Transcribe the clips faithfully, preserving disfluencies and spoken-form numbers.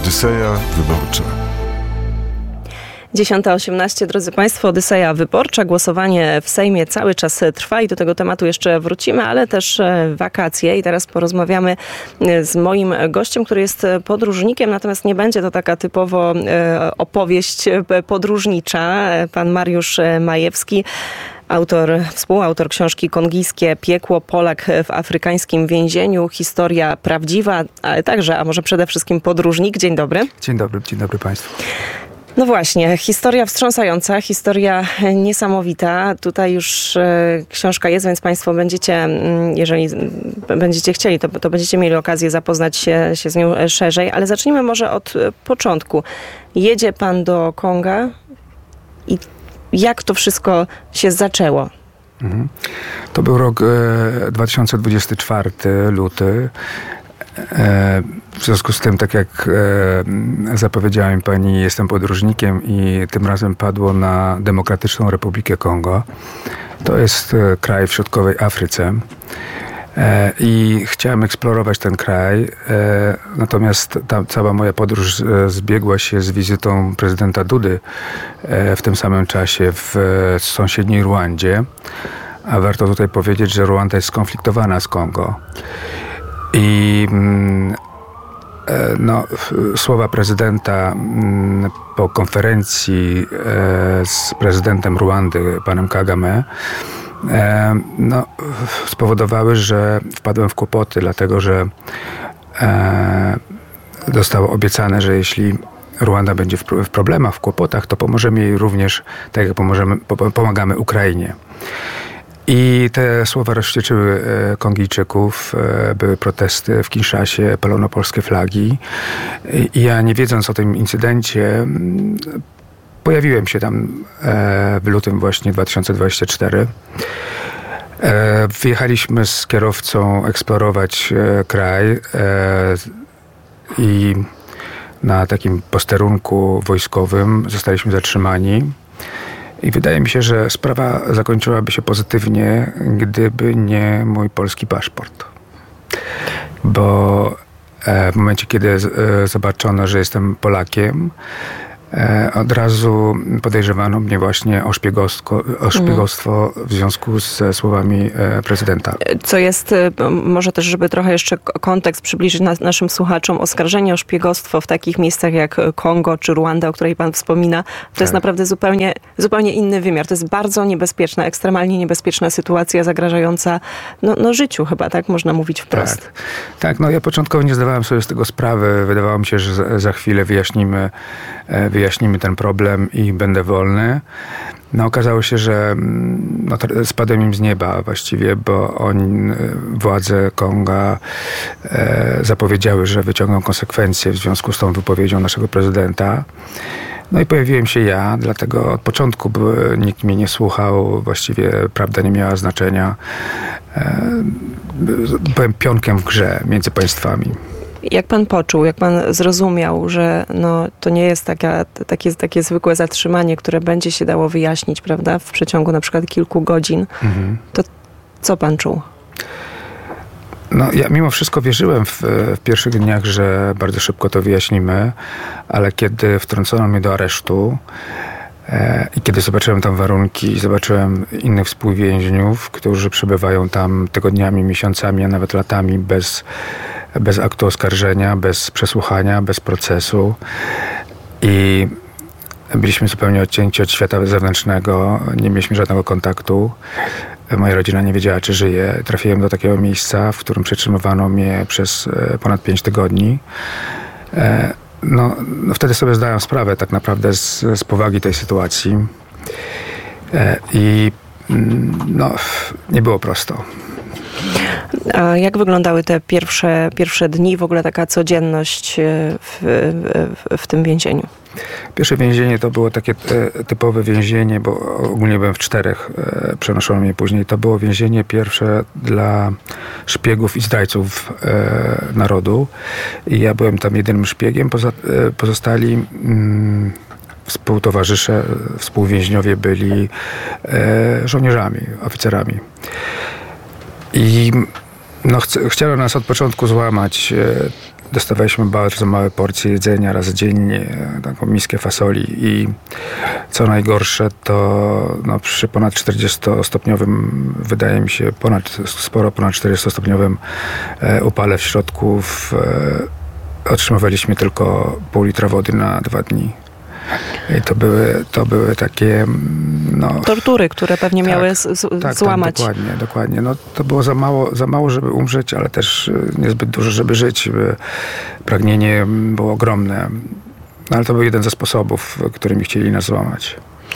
Odyseja Wyborcza. dziesiąta osiemnaście, drodzy Państwo, Odyseja Wyborcza. Głosowanie w Sejmie cały czas trwa i do tego tematu jeszcze wrócimy, ale też wakacje. I teraz porozmawiamy z moim gościem, który jest podróżnikiem, natomiast nie będzie to taka typowo opowieść podróżnicza. Pan Mariusz Majewski, autor, współautor książki Kongijskie piekło, Polak w afrykańskim więzieniu, historia prawdziwa, ale także, a może przede wszystkim podróżnik. Dzień dobry. Dzień dobry, dzień dobry Państwu. No właśnie, historia wstrząsająca, historia niesamowita. Tutaj już e, książka jest, więc Państwo będziecie, jeżeli będziecie chcieli, to, to będziecie mieli okazję zapoznać się, się z nią szerzej. Ale zacznijmy może od początku. Jedzie Pan do Konga i jak to wszystko się zaczęło? Mhm. To był rok e, dwa tysiące dwudziesty czwarty, luty. W związku z tym, tak jak zapowiedziałem Pani, jestem podróżnikiem i tym razem padło na Demokratyczną Republikę Kongo. To jest kraj w środkowej Afryce i chciałem eksplorować ten kraj, natomiast ta cała moja podróż zbiegła się z wizytą prezydenta Dudy w tym samym czasie w sąsiedniej Ruandzie. A warto tutaj powiedzieć, że Ruanda jest skonfliktowana z Kongo. I no, słowa prezydenta po konferencji z prezydentem Ruandy, panem Kagame, no, spowodowały, że wpadłem w kłopoty, dlatego że zostało obiecane, że jeśli Ruanda będzie w problemach, w kłopotach, to pomożemy jej również, tak jak pomożemy, pomagamy Ukrainie. I te słowa rozwścieczyły Kongijczyków, były protesty w Kinszasie, palono polskie flagi. I ja, nie wiedząc o tym incydencie, pojawiłem się tam w lutym właśnie dwa tysiące dwudziestego czwartego. Wyjechaliśmy z kierowcą eksplorować kraj i na takim posterunku wojskowym zostaliśmy zatrzymani. I wydaje mi się, że sprawa zakończyłaby się pozytywnie, gdyby nie mój polski paszport. Bo w momencie, kiedy zobaczono, że jestem Polakiem, od razu podejrzewano mnie właśnie o szpiegostwo, o szpiegostwo w związku ze słowami prezydenta. Co jest, może też, żeby trochę jeszcze kontekst przybliżyć nas, naszym słuchaczom, oskarżenie o szpiegostwo w takich miejscach jak Kongo czy Ruanda, o której pan wspomina, to tak. jest naprawdę zupełnie, zupełnie inny wymiar. To jest bardzo niebezpieczna, ekstremalnie niebezpieczna sytuacja zagrażająca no, no życiu chyba, tak można mówić wprost. Tak. tak, no ja początkowo nie zdawałem sobie z tego sprawy. Wydawało mi się, że za, za chwilę wyjaśnimy wyjaśnimy ten problem i będę wolny. No okazało się, że no, spadłem im z nieba właściwie, bo oni, władze Konga e, zapowiedziały, że wyciągną konsekwencje w związku z tą wypowiedzią naszego prezydenta. No i pojawiłem się ja, dlatego od początku by, nikt mnie nie słuchał, właściwie prawda nie miała znaczenia. E, byłem pionkiem w grze między państwami. Jak pan poczuł, jak pan zrozumiał, że no, to nie jest taka, takie, takie zwykłe zatrzymanie, które będzie się dało wyjaśnić, prawda, w przeciągu na przykład kilku godzin, mhm. to co pan czuł? No, ja mimo wszystko wierzyłem w, w pierwszych dniach, że bardzo szybko to wyjaśnimy, ale kiedy wtrącono mnie do aresztu e, i kiedy zobaczyłem tam warunki, zobaczyłem innych współwięźniów, którzy przebywają tam tygodniami, miesiącami, a nawet latami bez bez aktu oskarżenia, bez przesłuchania, bez procesu i byliśmy zupełnie odcięci od świata zewnętrznego, nie mieliśmy żadnego kontaktu. Moja rodzina nie wiedziała, czy żyję. Trafiłem do takiego miejsca, w którym przetrzymywano mnie przez ponad pięć tygodni. No, no wtedy sobie zdałem sprawę tak naprawdę z, z powagi tej sytuacji i no, nie było prosto. A jak wyglądały te pierwsze, pierwsze dni, w ogóle taka codzienność w, w, w tym więzieniu? Pierwsze więzienie to było takie typowe więzienie, bo ogólnie byłem w czterech, przenoszono mnie później. To było więzienie pierwsze dla szpiegów i zdrajców narodu. I ja byłem tam jedynym szpiegiem, poza, pozostali mm, współtowarzysze, współwięźniowie byli żołnierzami, oficerami. I no, ch- chciano nas od początku złamać. dostawaliśmy bardzo małe porcje jedzenia raz dziennie, taką miskę fasoli i co najgorsze to no, przy ponad czterdziestostopniowym, wydaje mi się, ponad, sporo ponad czterdziestostopniowym upale w środku w, otrzymywaliśmy tylko pół litra wody na dwa dni. I to były, to były takie... No, tortury, które pewnie tak, miały z, z, tak, złamać. Tak, dokładnie, dokładnie. No, to było za mało, za mało, żeby umrzeć, ale też niezbyt dużo, żeby żyć. Pragnienie było ogromne. No, ale to był jeden ze sposobów, którymi chcieli nas złamać.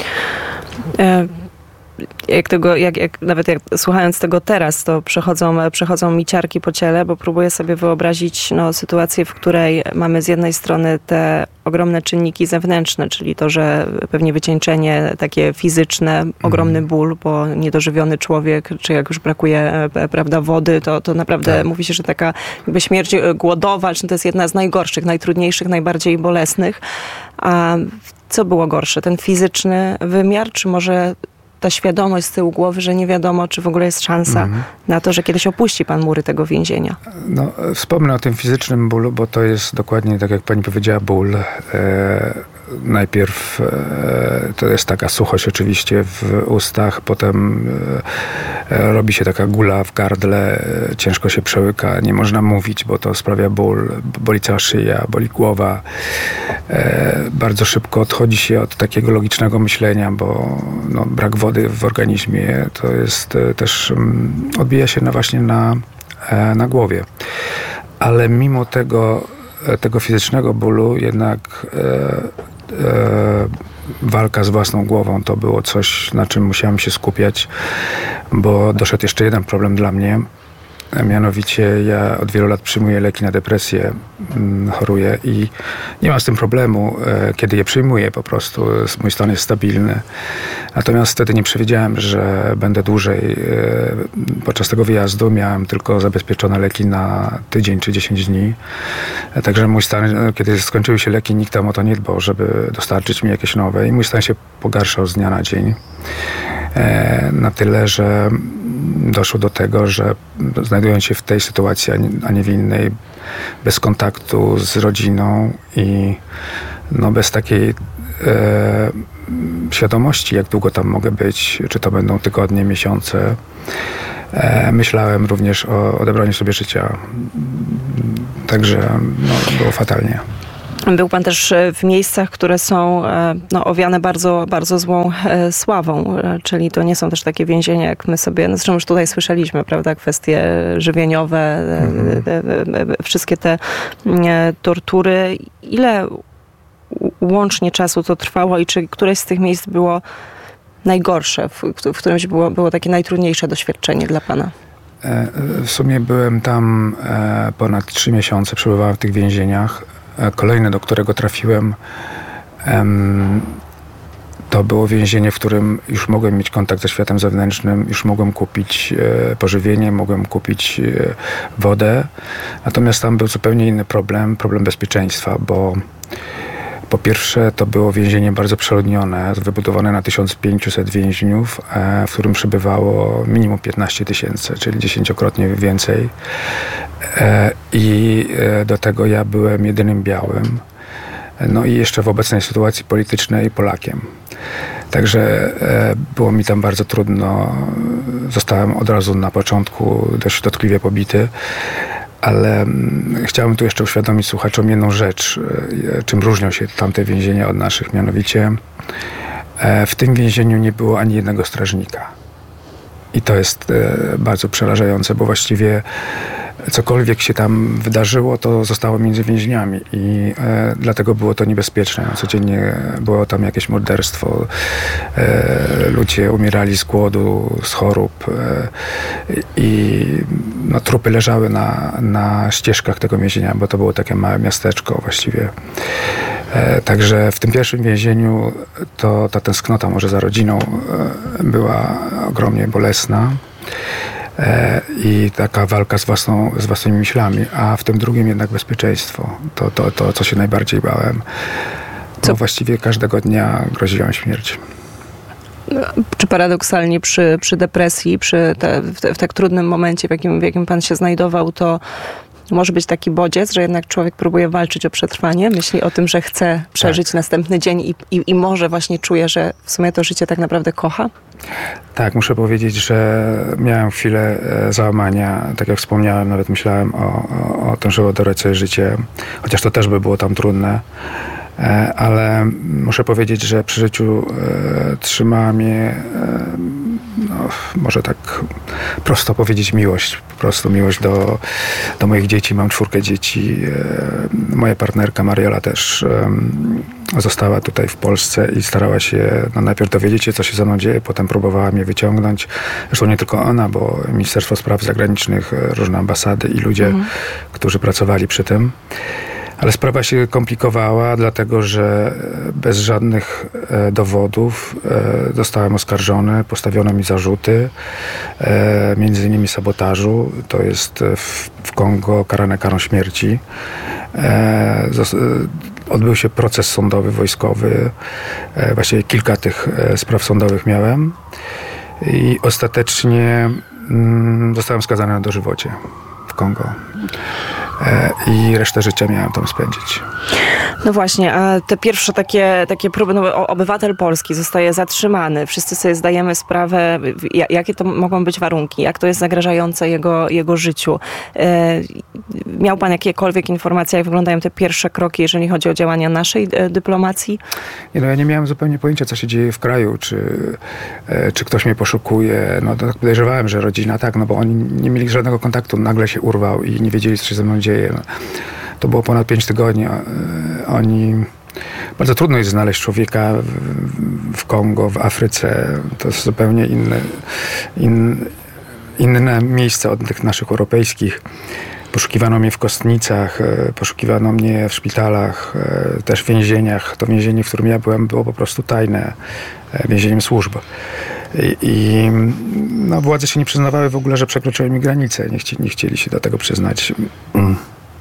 E- Jak tego, jak, jak, nawet jak słuchając tego teraz, to przechodzą, przechodzą mi ciarki po ciele, bo próbuję sobie wyobrazić no, sytuację, w której mamy z jednej strony te ogromne czynniki zewnętrzne, czyli to, że pewnie wycieńczenie takie fizyczne, ogromny ból, bo niedożywiony człowiek, czy jak już brakuje prawda, wody, to, to naprawdę tak. Mówi się, że taka jakby śmierć głodowa, to jest jedna z najgorszych, najtrudniejszych, najbardziej bolesnych. A co było gorsze? Ten fizyczny wymiar, czy może ta świadomość z tyłu głowy, że nie wiadomo, czy w ogóle jest szansa mm. na to, że kiedyś opuści pan mury tego więzienia? No, wspomnę o tym fizycznym bólu, bo to jest dokładnie tak, jak pani powiedziała, ból. E, najpierw e, to jest taka suchość oczywiście w ustach, potem e, robi się taka gula w gardle, e, ciężko się przełyka, nie można mówić, bo to sprawia ból, boli cała szyja, boli głowa. E, bardzo szybko odchodzi się od takiego logicznego myślenia, bo no, brak wody w organizmie to jest e, też m, odbija się na, właśnie na, e, na głowie. Ale mimo tego, e, tego fizycznego bólu jednak e, E, walka z własną głową to było coś, na czym musiałem się skupiać, bo doszedł jeszcze jeden problem dla mnie. Mianowicie ja od wielu lat przyjmuję leki na depresję, choruję i nie mam z tym problemu, kiedy je przyjmuję, po prostu mój stan jest stabilny. Natomiast wtedy nie przewidziałem, że będę dłużej. Podczas tego wyjazdu miałem tylko zabezpieczone leki na tydzień czy dziesięć dni. Także mój stan, kiedy skończyły się leki, nikt tam o to nie dbał, żeby dostarczyć mi jakieś nowe i mój stan się pogarszał z dnia na dzień. Na tyle, że doszło do tego, że znajdując się w tej sytuacji, a nie w innej, bez kontaktu z rodziną i no bez takiej e, świadomości, jak długo tam mogę być, czy to będą tygodnie, miesiące, e, myślałem również o odebraniu sobie życia. Także no, było fatalnie. Był pan też w miejscach, które są no, owiane bardzo, bardzo złą sławą, czyli to nie są też takie więzienia, jak my sobie, no zresztą już tutaj słyszeliśmy, prawda, kwestie żywieniowe, mm. wszystkie te tortury. Ile łącznie czasu to trwało i czy któreś z tych miejsc było najgorsze, w, w którymś było, było takie najtrudniejsze doświadczenie dla pana? W sumie byłem tam ponad trzy miesiące, przebywałem w tych więzieniach. Kolejne, do którego trafiłem, to było więzienie, w którym już mogłem mieć kontakt ze światem zewnętrznym, już mogłem kupić pożywienie, mogłem kupić wodę. Natomiast tam był zupełnie inny problem, problem bezpieczeństwa, bo po pierwsze to było więzienie bardzo przeludnione, wybudowane na tysiąc pięćset więźniów, w którym przebywało minimum piętnaście tysięcy, czyli dziesięciokrotnie więcej. I do tego ja byłem jedynym białym. No i jeszcze w obecnej sytuacji politycznej Polakiem. Także było mi tam bardzo trudno. Zostałem od razu na początku dość dotkliwie pobity. Ale chciałem tu jeszcze uświadomić słuchaczom jedną rzecz, czym różnią się tamte więzienia od naszych. Mianowicie w tym więzieniu nie było ani jednego strażnika. I to jest bardzo przerażające, bo właściwie cokolwiek się tam wydarzyło, to zostało między więźniami i e, dlatego było to niebezpieczne. Codziennie było tam jakieś morderstwo. E, ludzie umierali z głodu, z chorób e, i no, trupy leżały na, na ścieżkach tego więzienia, bo to było takie małe miasteczko właściwie. E, także w tym pierwszym więzieniu to ta tęsknota może za rodziną e, była ogromnie bolesna. I taka walka z, własną, z własnymi myślami, a w tym drugim jednak bezpieczeństwo. To, to, to co się najbardziej bałem. Bo co? Właściwie każdego dnia groziła mi śmierć. Czy paradoksalnie przy, przy depresji, przy te, w, te, w tak trudnym momencie, w jakim, w jakim pan się znajdował, to może być taki bodziec, że jednak człowiek próbuje walczyć o przetrwanie, myśli o tym, że chce przeżyć tak. następny dzień i, i, i może właśnie czuje, że w sumie to życie tak naprawdę kocha? Tak, muszę powiedzieć, że miałem chwilę załamania. Tak jak wspomniałem, nawet myślałem o, o, o tym, żeby odebrać sobie życie, chociaż to też by było tam trudne. Ale muszę powiedzieć, że przy życiu e, trzymała mnie, e, no, może tak prosto powiedzieć, miłość. Po prostu miłość do, do moich dzieci. Mam czwórkę dzieci. E, moja partnerka Mariola też e, została tutaj w Polsce i starała się no, najpierw dowiedzieć się, co się ze mną dzieje, potem próbowała mnie wyciągnąć. Zresztą nie tylko ona, bo Ministerstwo Spraw Zagranicznych, różne ambasady i ludzie, mhm. którzy pracowali przy tym. Ale sprawa się komplikowała, dlatego że bez żadnych e, dowodów e, zostałem oskarżony, postawiono mi zarzuty, e, między innymi sabotażu. To jest w, w Kongo karane karą śmierci. E, zos, odbył się proces sądowy, wojskowy. E, właściwie kilka tych e, spraw sądowych miałem. I ostatecznie mm, zostałem skazany na dożywocie w Kongo. I resztę życia miałem tam spędzić. No właśnie, a te pierwsze takie, takie próby, no, obywatel polski zostaje zatrzymany. Wszyscy sobie zdajemy sprawę, jakie to mogą być warunki, jak to jest zagrażające jego, jego życiu. E, miał pan jakiekolwiek informacje, jak wyglądają te pierwsze kroki, jeżeli chodzi o działania naszej dyplomacji? Nie, no ja nie miałem zupełnie pojęcia, co się dzieje w kraju, czy, czy ktoś mnie poszukuje. No to podejrzewałem, że rodzina tak, no bo oni nie mieli żadnego kontaktu, nagle się urwał i nie wiedzieli, co się ze mną dzieje. No, to było ponad pięć tygodni. Oni... Bardzo trudno jest znaleźć człowieka w, w Kongo, w Afryce. To jest zupełnie inne, in, inne miejsce od tych naszych europejskich. Poszukiwano mnie w kostnicach, poszukiwano mnie w szpitalach, też w więzieniach. To więzienie, w którym ja byłem, było po prostu tajne, więzieniem służb. I, i no, władze się nie przyznawały w ogóle, że przekroczyły mi granicę. Nie, chci, nie chcieli się do tego przyznać. Mm.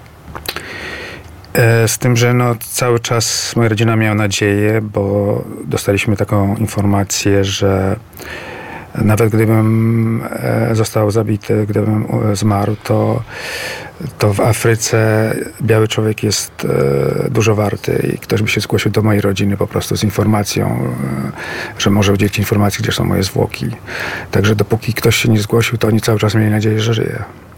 Z tym, że no, cały czas moja rodzina miała nadzieję, bo dostaliśmy taką informację, że nawet gdybym został zabity, gdybym zmarł, to, to w Afryce biały człowiek jest dużo warty i ktoś by się zgłosił do mojej rodziny po prostu z informacją, że może udzielić informacji, gdzie są moje zwłoki. Także dopóki ktoś się nie zgłosił, to oni cały czas mieli nadzieję, że żyję.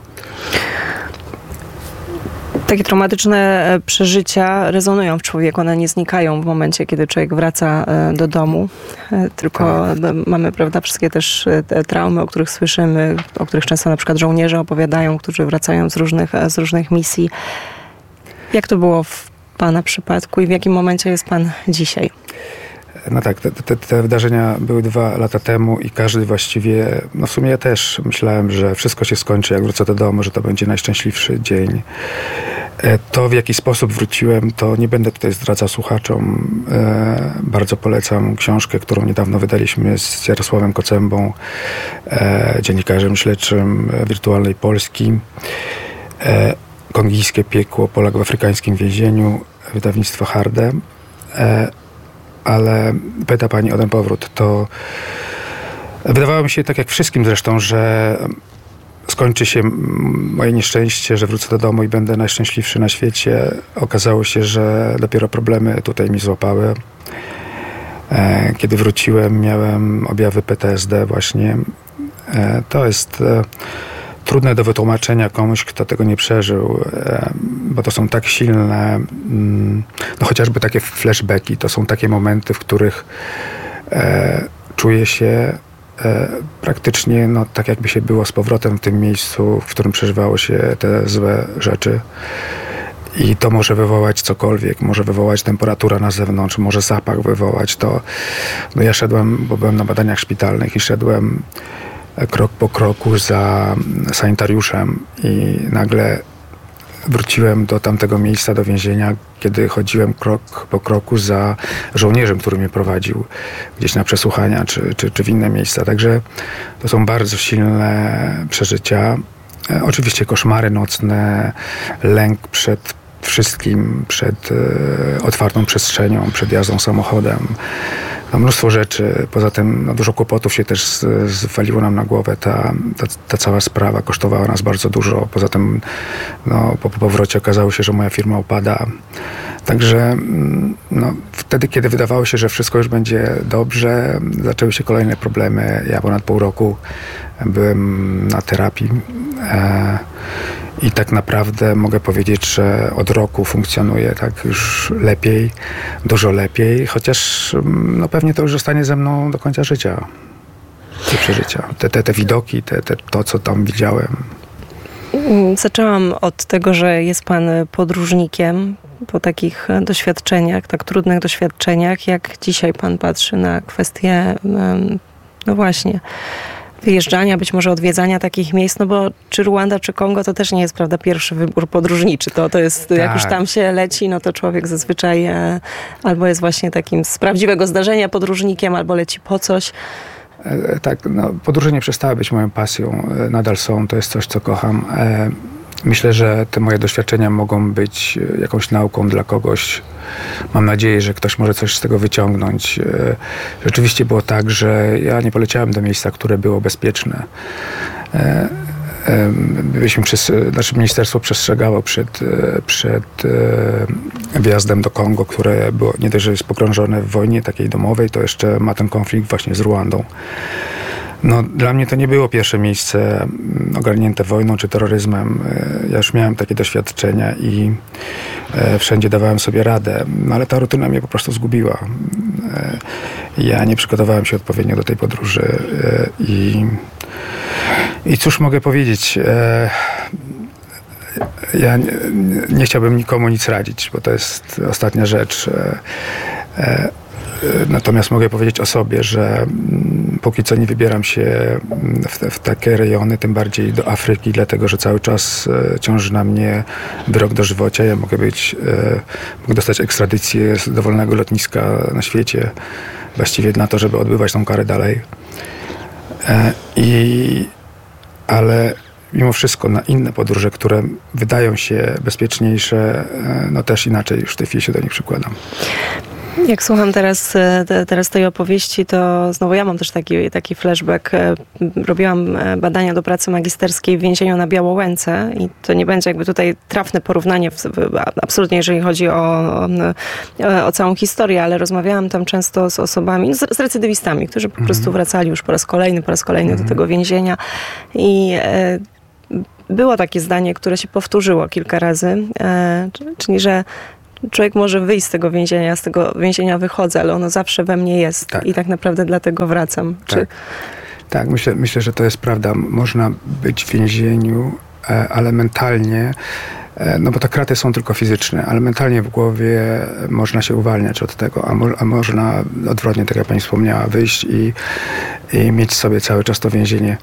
Takie traumatyczne przeżycia rezonują w człowieku, one nie znikają w momencie, kiedy człowiek wraca do domu, tylko tak. mamy, prawda, wszystkie też te traumy, o których słyszymy, o których często na przykład żołnierze opowiadają, którzy wracają z różnych, z różnych misji. Jak to było w pana przypadku i w jakim momencie jest pan dzisiaj? No tak, te, te, te wydarzenia były dwa lata temu i każdy właściwie, no w sumie ja też myślałem, że wszystko się skończy, jak wrócę do domu, że to będzie najszczęśliwszy dzień. To, w jaki sposób wróciłem, to nie będę tutaj zdradzał słuchaczom. E, bardzo polecam książkę, którą niedawno wydaliśmy z Jarosławem Kocembą, e, dziennikarzem śledczym Wirtualnej Polski. E, Kongijskie piekło, Polak w afrykańskim więzieniu, wydawnictwo Harde. E, ale pyta pani o ten powrót, to wydawało mi się, tak jak wszystkim zresztą, że skończy się moje nieszczęście, że wrócę do domu i będę najszczęśliwszy na świecie. Okazało się, że dopiero problemy tutaj mi złapały. Kiedy wróciłem, miałem objawy P T S D właśnie. To jest trudne do wytłumaczenia komuś, kto tego nie przeżył, bo to są tak silne, no chociażby takie flashbacki, to są takie momenty, w których czuję się E, praktycznie no, tak jakby się było z powrotem w tym miejscu, w którym przeżywało się te złe rzeczy. I to może wywołać cokolwiek, może wywołać temperatura na zewnątrz, może zapach wywołać to. No ja szedłem, bo byłem na badaniach szpitalnych i szedłem krok po kroku za sanitariuszem i nagle wróciłem do tamtego miejsca, do więzienia, kiedy chodziłem krok po kroku za żołnierzem, który mnie prowadził gdzieś na przesłuchania czy, czy, czy w inne miejsca. Także to są bardzo silne przeżycia. E, oczywiście koszmary nocne, lęk przed wszystkim, przed e, otwartą przestrzenią, przed jazdą samochodem, no, mnóstwo rzeczy. Poza tym no, dużo kłopotów się też z, zwaliło nam na głowę. Ta, ta, ta cała sprawa kosztowała nas bardzo dużo. Poza tym no, po powrocie okazało się, że moja firma upada. Także no, wtedy, kiedy wydawało się, że wszystko już będzie dobrze, zaczęły się kolejne problemy. Ja ponad pół roku byłem na terapii e, i tak naprawdę mogę powiedzieć, że od roku funkcjonuję tak już lepiej, dużo lepiej, chociaż no, pewnie to już zostanie ze mną do końca życia, te przeżycia, te, te, te widoki, te, te, to, co tam widziałem. Zaczęłam od tego, że jest pan podróżnikiem po takich doświadczeniach, tak trudnych doświadczeniach. Jak dzisiaj pan patrzy na kwestie, no właśnie, wyjeżdżania, być może odwiedzania takich miejsc, no bo czy Ruanda, czy Kongo, to też nie jest, prawda, pierwszy wybór podróżniczy. To, to jest, tak. Jak już tam się leci, no to człowiek zazwyczaj e, albo jest właśnie takim z prawdziwego zdarzenia podróżnikiem, albo leci po coś. E, tak, no, podróże nie przestały być moją pasją. E, nadal są, to jest coś, co kocham. E, Myślę, że te moje doświadczenia mogą być jakąś nauką dla kogoś. Mam nadzieję, że ktoś może coś z tego wyciągnąć. Rzeczywiście było tak, że ja nie poleciałem do miejsca, które było bezpieczne. Byliśmy przez, znaczy ministerstwo przestrzegało przed, przed wjazdem do Kongo, które było nie dość, że jest pogrążone w wojnie takiej domowej, to jeszcze ma ten konflikt właśnie z Ruandą. No, dla mnie to nie było pierwsze miejsce ogarnięte wojną czy terroryzmem. Ja już miałem takie doświadczenia i e, wszędzie dawałem sobie radę, no, ale ta rutyna mnie po prostu zgubiła. E, ja nie przygotowałem się odpowiednio do tej podróży e, i, i cóż mogę powiedzieć? E, ja nie, nie chciałbym nikomu nic radzić, bo to jest ostatnia rzecz. E, e, Natomiast mogę powiedzieć o sobie, że póki co nie wybieram się w, te, w takie rejony, tym bardziej do Afryki, dlatego że cały czas ciąży na mnie wyrok dożywocia. Ja mogę być, mogę dostać ekstradycję z dowolnego lotniska na świecie, właściwie na to, żeby odbywać tą karę dalej. I, ale mimo wszystko na inne podróże, które wydają się bezpieczniejsze, no też inaczej już w tej chwili się do nich przykładam. Jak słucham teraz, te, teraz tej opowieści, to znowu ja mam też taki, taki flashback. Robiłam badania do pracy magisterskiej w więzieniu na Białołęce i to nie będzie jakby tutaj trafne porównanie, w, absolutnie jeżeli chodzi o, o, o całą historię, ale rozmawiałam tam często z osobami, z, z recydywistami, którzy po mm-hmm. prostu wracali już po raz kolejny, po raz kolejny mm-hmm. do tego więzienia i e, było takie zdanie, które się powtórzyło kilka razy, e, czyli że człowiek może wyjść z tego więzienia, z tego więzienia wychodzę, ale ono zawsze we mnie jest tak. I tak naprawdę dlatego wracam. Czy... Tak, tak myślę, myślę, że to jest prawda. Można być w więzieniu, ale mentalnie, no bo te kraty są tylko fizyczne, ale mentalnie w głowie można się uwalniać od tego, a, mo, a można odwrotnie, tak jak pani wspomniała, wyjść i, i mieć sobie cały czas to więzienie.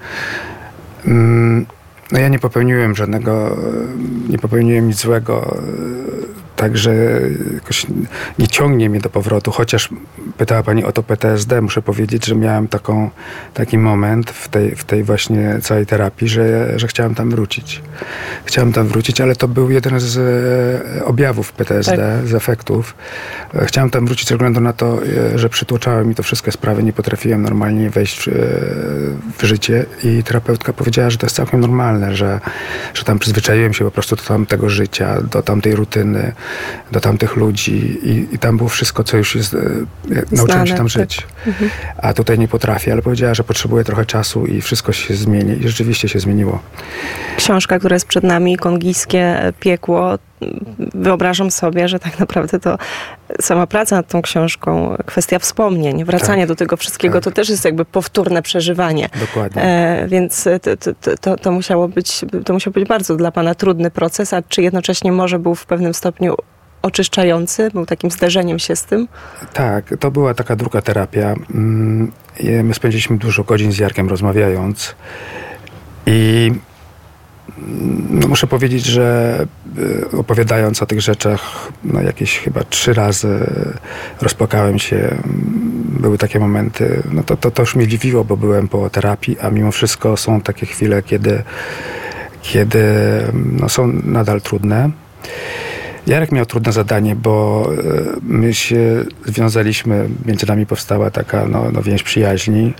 No ja nie popełniłem żadnego, nie popełniłem nic złego, także jakoś nie ciągnie mnie do powrotu, chociaż pytała pani o to P T S D, muszę powiedzieć, że miałem taką, taki moment w tej, w tej właśnie całej terapii, że, że chciałem tam wrócić. Chciałem tam wrócić, ale to był jeden z objawów P T S D, tak. Z efektów. Chciałem tam wrócić ze względu na to, że przytłaczały mi to wszystkie sprawy, nie potrafiłem normalnie wejść w życie i terapeutka powiedziała, że to jest całkiem normalne, że, że tam przyzwyczaiłem się po prostu do tamtego życia, do tamtej rutyny, do tamtych ludzi i, i tam było wszystko, co już jest, nauczyłem się tam żyć. Tak. Mhm. A tutaj nie potrafię, ale powiedziała, że potrzebuje trochę czasu i wszystko się zmieni i rzeczywiście się zmieniło. Książka, która jest przed nami, Kongijskie piekło. Wyobrażam sobie, że tak naprawdę to sama praca nad tą książką, kwestia wspomnień, wracanie tak, do tego wszystkiego, tak. To też jest jakby powtórne przeżywanie. Dokładnie. E, więc to, to, to, to, musiało być, to musiał być bardzo dla pana trudny proces, a czy jednocześnie może był w pewnym stopniu oczyszczający, był takim zderzeniem się z tym? Tak, to była taka druga terapia. My spędziliśmy dużo godzin z Jarkiem rozmawiając i no muszę powiedzieć, że opowiadając o tych rzeczach, no jakieś chyba trzy razy rozpłakałem się. Były takie momenty, no to, to, to już mnie dziwiło, bo byłem po terapii, a mimo wszystko są takie chwile, kiedy, kiedy no są nadal trudne. Jarek miał trudne zadanie, bo my się związaliśmy, między nami powstała taka no, no więź przyjaźni,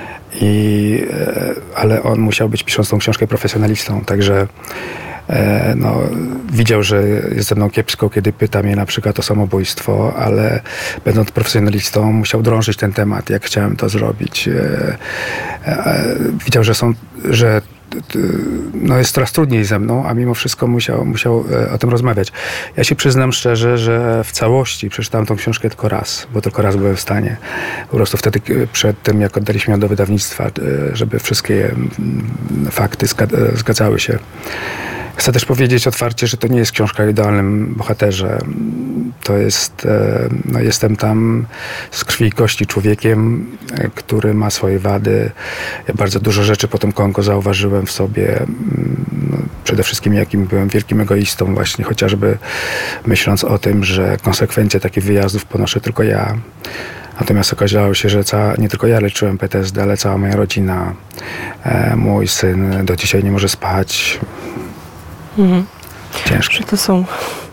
i, ale on musiał być, pisząc tą książkę, profesjonalistą, także no, widział, że jest ze mną kiepsko, kiedy pyta mnie na przykład o samobójstwo, ale będąc profesjonalistą musiał drążyć ten temat, jak chciałem to zrobić. Widział, że są, że no jest coraz trudniej ze mną, a mimo wszystko musiał, musiał o tym rozmawiać. Ja się przyznam szczerze, że w całości przeczytałem tą książkę tylko raz, bo tylko raz byłem w stanie. Po prostu wtedy, przed tym, jak oddaliśmy ją do wydawnictwa, żeby wszystkie fakty zgadzały się. Chcę też powiedzieć otwarcie, że to nie jest książka o idealnym bohaterze. To jest, no jestem tam z krwi i kości człowiekiem, który ma swoje wady. Ja bardzo dużo rzeczy po tym Kongo zauważyłem w sobie. No, przede wszystkim jakim byłem wielkim egoistą właśnie, chociażby myśląc o tym, że konsekwencje takich wyjazdów ponoszę tylko ja. Natomiast okazało się, że cała, nie tylko ja leczyłem P T S D, ale cała moja rodzina. Mój syn do dzisiaj nie może spać. Mhm. Ciężko. To są...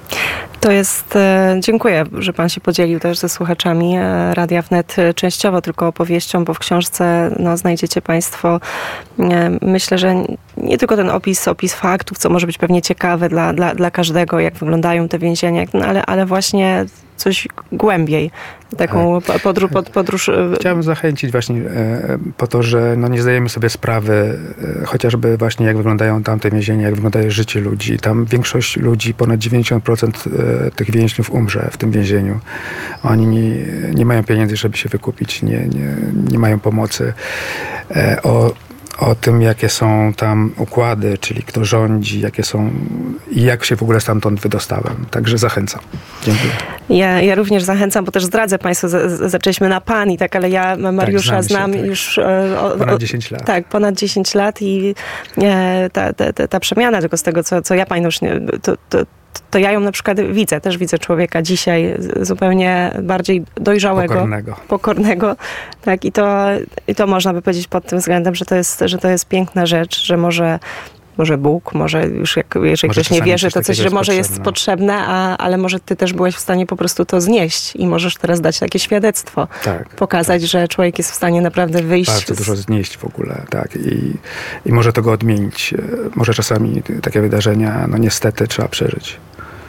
To jest... E, dziękuję, że pan się podzielił też ze słuchaczami e, Radia Wnet częściowo tylko opowieścią, bo w książce no, znajdziecie państwo e, myślę, że nie tylko ten opis, opis faktów, co może być pewnie ciekawe dla, dla, dla każdego, jak wyglądają te więzienia, no, ale, ale właśnie coś głębiej. Taką tak. podróż, pod, podróż... Chciałem zachęcić właśnie e, po to, że no nie zdajemy sobie sprawy, e, chociażby właśnie jak wyglądają tamte więzienia, jak wygląda życie ludzi. Tam większość ludzi, ponad dziewięćdziesiąt procent e, tych więźniów umrze w tym więzieniu. Oni nie, nie mają pieniędzy, żeby się wykupić, nie, nie, nie mają pomocy. E, o o tym, jakie są tam układy, czyli kto rządzi, jakie są i jak się w ogóle stamtąd wydostałem. Także zachęcam. Dziękuję. Ja, ja również zachęcam, bo też zdradzę państwu, z, z, zaczęliśmy na pan i tak, ale ja Mariusza tak, znam się, tak. już o, ponad dziesięć lat. Tak, ponad dziesięć lat i e, ta, ta, ta, ta przemiana tylko z tego, co, co ja pani już nie, to, to, to ja ją na przykład widzę, też widzę człowieka dzisiaj zupełnie bardziej dojrzałego. Pokornego. Pokornego. Tak, i to, i to można by powiedzieć pod tym względem, że to jest, że to jest piękna rzecz, że może, może Bóg, może już jak, jeżeli może ktoś nie wierzy, to coś, że może jest potrzebne, jest potrzebne a, ale może ty też byłeś w stanie po prostu to znieść i możesz teraz dać takie świadectwo. Tak, pokazać, tak. że człowiek jest w stanie naprawdę wyjść. Bardzo z... dużo znieść w ogóle, tak. I, i może tego odmienić. Może czasami takie wydarzenia, no niestety trzeba przeżyć.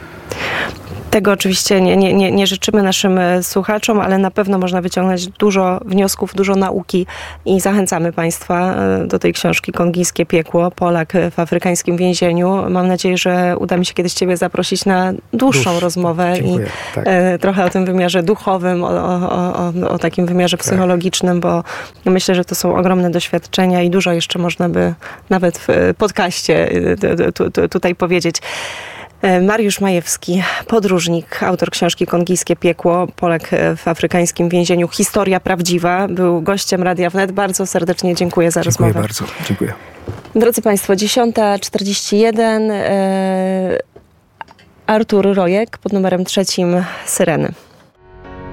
Tego oczywiście nie, nie, nie, nie życzymy naszym słuchaczom, ale na pewno można wyciągnąć dużo wniosków, dużo nauki i zachęcamy państwa do tej książki Kongijskie piekło, Polak w afrykańskim więzieniu. Mam nadzieję, że uda mi się kiedyś ciebie zaprosić na dłuższą Dusz. rozmowę Dziękuję. i tak. trochę o tym wymiarze duchowym, o, o, o, o takim wymiarze psychologicznym, bo myślę, że to są ogromne doświadczenia i dużo jeszcze można by nawet w podcaście tu, tu, tutaj powiedzieć. Mariusz Majewski, podróżnik, autor książki Kongijskie piekło, Polak w afrykańskim więzieniu. Historia prawdziwa. Był gościem Radia Wnet. Bardzo serdecznie dziękuję za dziękuję rozmowę. Dziękuję bardzo. Dziękuję. Drodzy państwo, dziesiąta czterdzieści jeden. Artur Rojek pod numerem trzecim Syreny.